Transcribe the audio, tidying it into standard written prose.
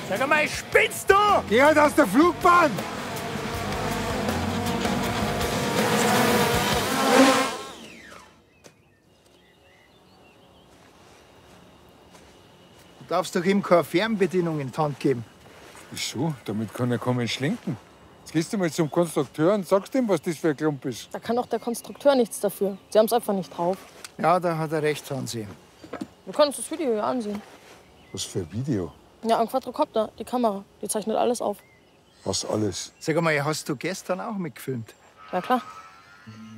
Sag mal, spinnst du? Geh halt aus der Flugbahn! Du darfst doch ihm keine Fernbedienung in die Hand geben. Wieso? Damit kann er kaum entschlinken. Jetzt gehst du mal zum Konstrukteur und sagst ihm, was das für ein Klump ist. Da kann doch der Konstrukteur nichts dafür. Sie haben es einfach nicht drauf. Ja, da hat er recht, Hansi. Wir können uns das Video hier ansehen. Was für ein Video? Ja, ein Quadrocopter, die Kamera. Die zeichnet alles auf. Was alles? Sag mal, hast du gestern auch mitgefilmt? Ja, klar.